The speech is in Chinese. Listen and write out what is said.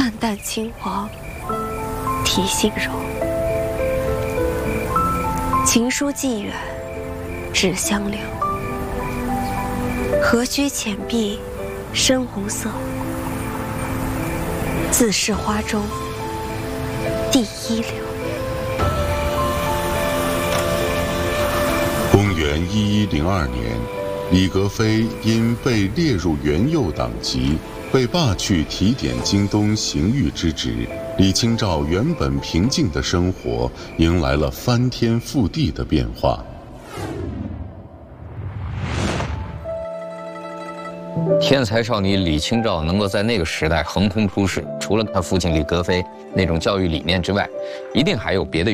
看淡青黄，提心柔。情书寄远，只相留。何须浅碧深红色，自是花中第一流。 公元1102年，李格非因被列入元佑党籍，被罢去提点京东刑狱之职。李清照原本平静的生活迎来了翻天覆地的变化。 天才少女李清照能够在那个时代横空出世，除了她父亲李格非那种教育理念之外，一定还有别的